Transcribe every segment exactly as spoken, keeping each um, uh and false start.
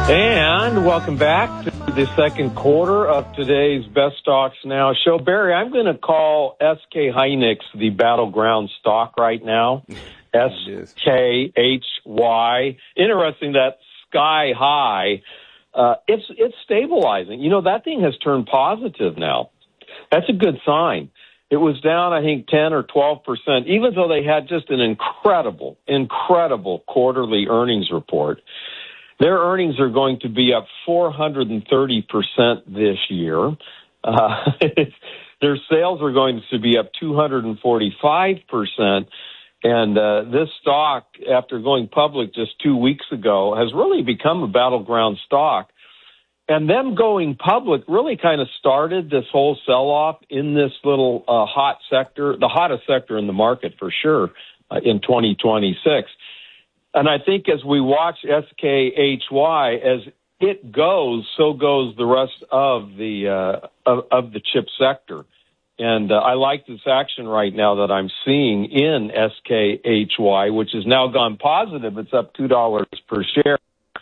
And welcome back to the second quarter of today's Best Stocks Now show. Barry, I'm going to call S K Hynix the battleground stock right now. S K H Y. Interesting that sky high. Uh, it's it's stabilizing. You know, that thing has turned positive now. That's a good sign. It was down, I think, ten or twelve percent, even though they had just an incredible, incredible quarterly earnings report. Their earnings are going to be up four hundred thirty percent this year. Uh, their sales are going to be up two hundred forty-five percent. And uh, this stock, after going public just two weeks ago, has really become a battleground stock. And them going public really kind of started this whole sell-off in this little uh, hot sector, the hottest sector in the market for sure, uh, in twenty twenty-six. And I think as we watch S K H Y, as it goes, so goes the rest of the uh, of, of the chip sector. And uh, I like this action right now that I'm seeing in S K H Y, which has now gone positive. It's up two dollars per share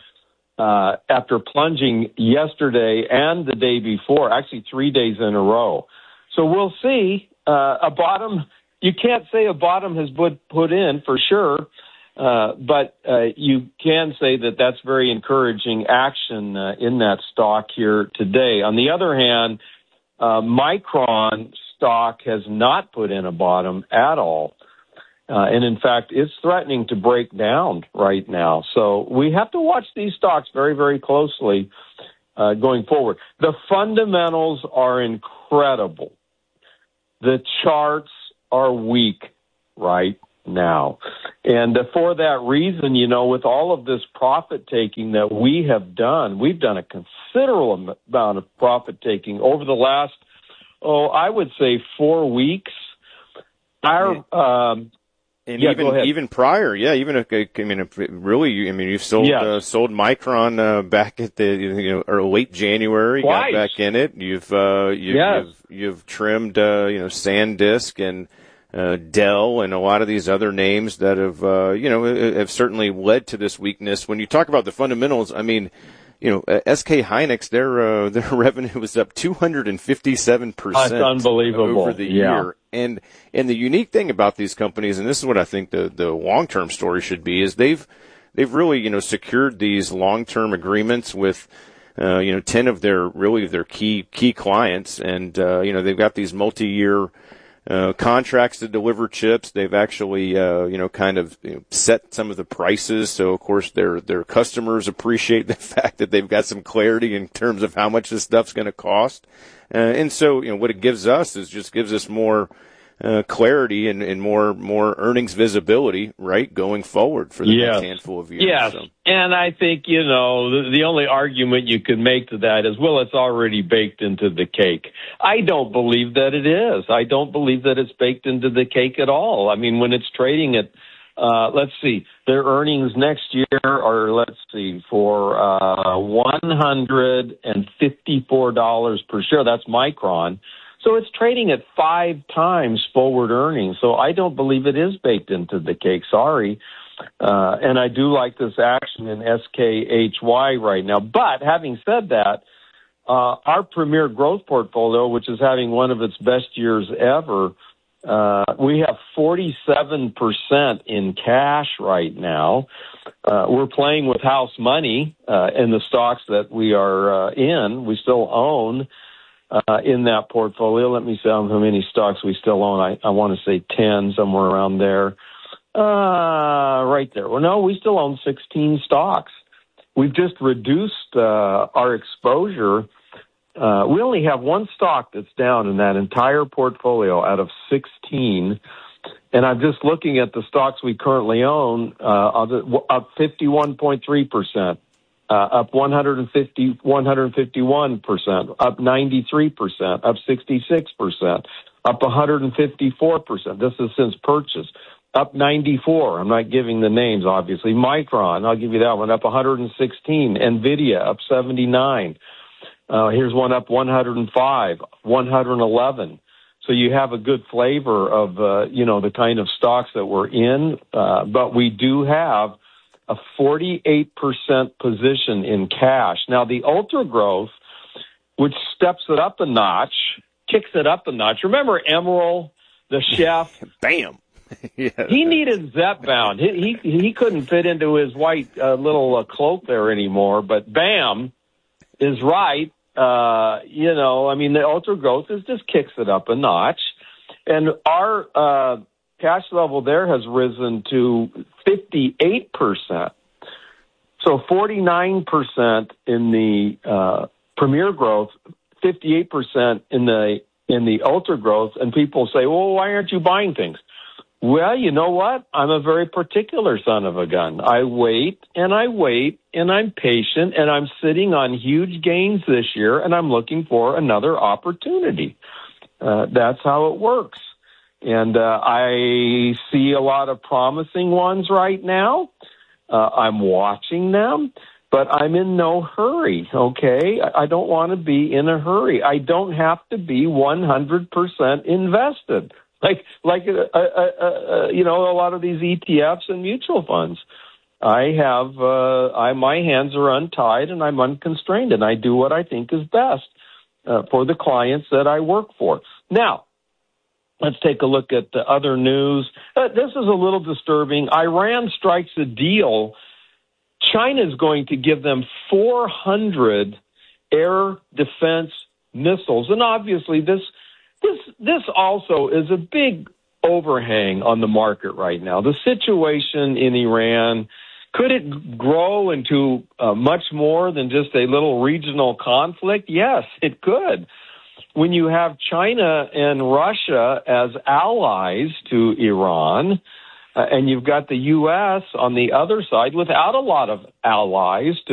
uh, after plunging yesterday and the day before, actually three days in a row. So we'll see. Uh, a bottom, you can't say a bottom has put, put in for sure. Uh, but uh, you can say that that's very encouraging action uh, in that stock here today. On the other hand, uh, Micron stock has not put in a bottom at all. Uh, and, in fact, it's threatening to break down right now. So we have to watch these stocks very, very closely uh, going forward. The fundamentals are incredible. The charts are weak right now. And uh, for that reason, you know, with all of this profit taking that we have done, we've done a considerable amount of profit taking over the last, oh, I would say four weeks. Our, um, and yeah, even even prior, yeah, even if, I mean, if it really, I mean, you've sold yeah. uh, sold Micron uh, back at the you know or late January, Twice. got back in it. You've uh, you've, yes. you've you've trimmed uh, you know SanDisk and Uh, Dell and a lot of these other names that have, uh, you know, have certainly led to this weakness. When you talk about the fundamentals, I mean, you know, S K Hynix, their uh, their revenue was up two hundred fifty-seven percent. That's unbelievable. Over the yeah. year. And and the unique thing about these companies, and this is what I think the the long term story should be, is they've they've really you know secured these long term agreements with. Uh, you know, ten of their really their key key clients, and uh, you know they've got these multi-year Uh, contracts to deliver chips. They've actually, uh, you know, kind of you know, set some of the prices. So, of course, their their customers appreciate the fact that they've got some clarity in terms of how much this stuff's going to cost. Uh, and so, you know, what it gives us is just gives us more uh, clarity and, and more more earnings visibility, right, going forward for the yes. next handful of years. Yes, so. And I think, you know, the, the only argument you could make to that is, well, it's already baked into the cake. I don't believe that it is. I don't believe that it's baked into the cake at all. I mean, when it's trading at, uh, let's see, their earnings next year are, let's see, for uh, one hundred fifty-four dollars per share. That's Micron. So it's trading at five times forward earnings. So I don't believe it is baked into the cake. Sorry. Uh, and I do like this action in S K H Y right now. But having said that, uh, our premier growth portfolio, which is having one of its best years ever, uh, we have forty-seven percent in cash right now. Uh, we're playing with house money uh, in the stocks that we are uh, in. We still own uh, in that portfolio. Let me see how many stocks we still own. I, I want to say ten, somewhere around there. Uh, right there. Well, no, we still own sixteen stocks. We've just reduced uh, our exposure. Uh, we only have one stock that's down in that entire portfolio out of sixteen. And I'm just looking at the stocks we currently own, uh, up fifty-one point three percent, uh, up one hundred fifty, one hundred fifty-one percent, up ninety-three percent, up sixty-six percent, up one hundred fifty-four percent. This is since purchase. Up ninety-four. I'm not giving the names, obviously. Micron, I'll give you that one, up one hundred sixteen. NVIDIA, up seventy-nine. Uh, here's one up one hundred five, one hundred eleven. So you have a good flavor of, uh, you know, the kind of stocks that we're in. Uh, but we do have a forty-eight percent position in cash. Now, the ultra growth, which steps it up a notch, kicks it up a notch. Remember Emerald, the chef? Bam. Yeah. He needed Zepbound. He, he he couldn't fit into his white uh, little uh, cloak there anymore. But Bam is right. Uh, you know, I mean, the ultra growth is just kicks it up a notch, and our uh, cash level there has risen to fifty-eight percent. So forty-nine percent in the uh, Premier growth, fifty-eight percent in the in the ultra growth, and people say, "Well, why aren't you buying things?" Well, you know what? I'm a very particular son of a gun. I wait and I wait and I'm patient and I'm sitting on huge gains this year and I'm looking for another opportunity. Uh, that's how it works. And uh, I see a lot of promising ones right now. Uh, I'm watching them, but I'm in no hurry, okay? I, I don't want to be in a hurry. I don't have to be one hundred percent invested. Like, like, uh, uh, uh, you know, a lot of these E T Fs and mutual funds. I have, uh, I, my hands are untied and I'm unconstrained and I do what I think is best, uh, for the clients that I work for. Now, let's take a look at the other news. Uh, this is a little disturbing. Iran strikes a deal. China is going to give them four hundred air defense missiles. And obviously this, This this also is a big overhang on the market right now. The situation in Iran, could it grow into uh, much more than just a little regional conflict? Yes, it could. When you have China and Russia as allies to Iran, uh, and you've got the U S on the other side without a lot of allies to